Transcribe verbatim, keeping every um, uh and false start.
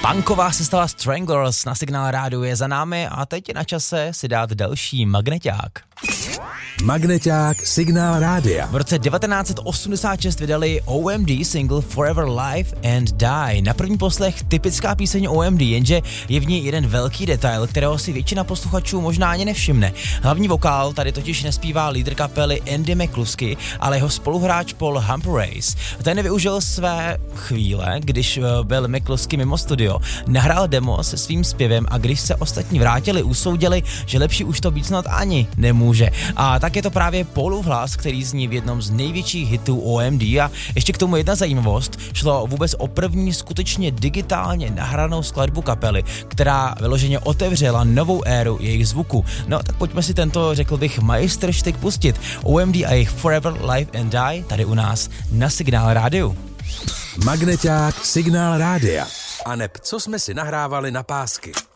Punková sestava Stranglers na Signál rádiu je za námi a teď je na čase si dát další magneťák. Magneťák Signál rádia. V roce devatenáct osmdesát šest vydali O M D single Forever Live and Die. Na první poslech typická píseň O M D, jenže je v ní jeden velký detail, kterého si většina posluchačů možná ani nevšimne. Hlavní vokál tady totiž nespívá lídr kapely Andy McCluskey, ale jeho spoluhráč Paul Humphreys. Ten nevyužil své chvíle, když byl McCluskey mimo studio, nahrál demo se svým zpěvem a když se ostatní vrátili, usoudili, že lepší už to být snad ani nemůže. A tak je to právě Paulův hlas, který zní v jednom z největších hitů O M D. A ještě k tomu jedna zajímavost, šlo vůbec o první skutečně digitálně nahranou skladbu kapely, která vyloženě otevřela novou éru jejich zvuku. No tak pojďme si tento, řekl bych, majstrštyk pustit. O M D a jejich Forever Live and Die tady u nás na Signál rádiu. Magneťák Signál rádia. A neb, co jsme si nahrávali na pásky.